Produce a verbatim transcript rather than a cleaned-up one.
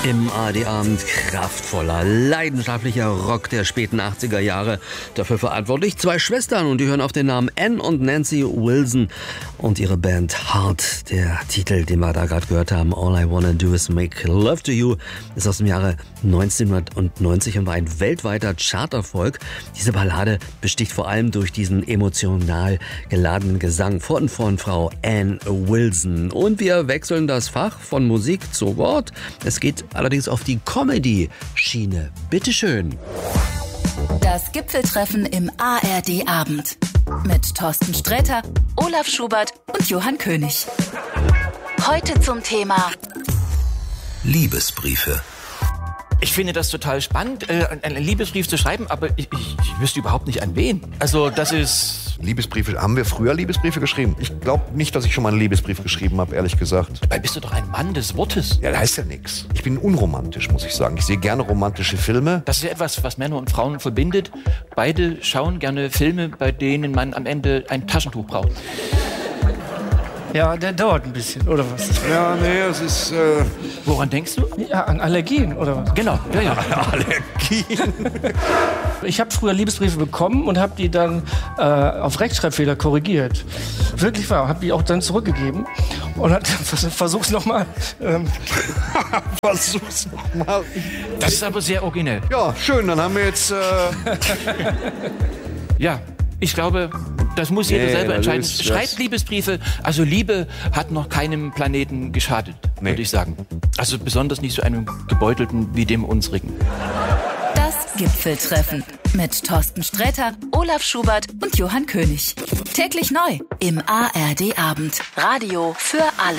Im A R D-Abend kraftvoller, leidenschaftlicher Rock der späten achtziger Jahre. Dafür verantwortlich zwei Schwestern und die hören auf den Namen Ann und Nancy Wilson und ihre Band Heart. Der Titel, den wir da gerade gehört haben, All I Wanna Do Is Make Love To You, ist aus dem Jahre neunzehnhundertneunzig und war ein weltweiter Charterfolg. Diese Ballade besticht vor allem durch diesen emotional geladenen Gesang von, von Frau Ann Wilson. Und wir wechseln das Fach von Musik zu Wort. Es geht allerdings auf die Comedy-Schiene. Bitteschön. Das Gipfeltreffen im A R D-Abend. Mit Thorsten Sträter, Olaf Schubert und Johann König. Heute zum Thema Liebesbriefe. Ich finde das total spannend, einen Liebesbrief zu schreiben, aber ich, ich, ich wüsste überhaupt nicht an wen. Also das ist... Liebesbriefe, haben wir früher Liebesbriefe geschrieben? Ich glaube nicht, dass ich schon mal einen Liebesbrief geschrieben habe, ehrlich gesagt. Dabei bist du doch ein Mann des Wortes. Ja, das heißt ja nichts. Ich bin unromantisch, muss ich sagen. Ich sehe gerne romantische Filme. Das ist ja etwas, was Männer und Frauen verbindet. Beide schauen gerne Filme, bei denen man am Ende ein Taschentuch braucht. Ja, der dauert ein bisschen, oder was? Ja, nee, es ist... Äh Woran denkst du? Ja, an Allergien, oder was? Genau, ja, ja. Allergien. Ich habe früher Liebesbriefe bekommen und habe die dann äh, auf Rechtschreibfehler korrigiert. Wirklich wahr, habe die auch dann zurückgegeben und hat, versuch's nochmal. Ähm. Versuch's nochmal. Das ist aber sehr originell. Ja, schön, dann haben wir jetzt... Äh ja, ich glaube... Das muss jeder nee, selber entscheiden. Ist, Schreibt Liebesbriefe. Also Liebe hat noch keinem Planeten geschadet, nee. würde ich sagen. Also besonders nicht so einem gebeutelten wie dem unsrigen. Das Gipfeltreffen mit Thorsten Sträter, Olaf Schubert und Johann König. Täglich neu im A R D-Abend. Radio für alle.